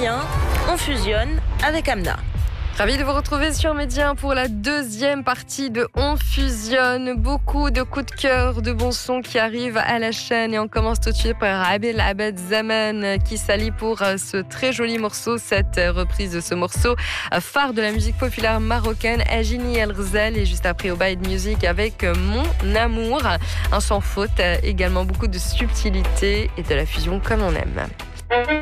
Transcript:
Midi 1, on fusionne avec Amna. Ravi de vous retrouver sur Midi 1 pour la deuxième partie de On Fusionne. Beaucoup de coups de cœur, de bons sons qui arrivent à la chaîne. Et on commence tout de suite par Abel Abed Zaman qui s'allie pour ce très joli morceau, cette reprise de ce morceau phare de la musique populaire marocaine, Ajini El Ghzel. Et juste après Obaïd Music avec Mon Amour. Un sans faute, également beaucoup de subtilité et de la fusion comme on aime.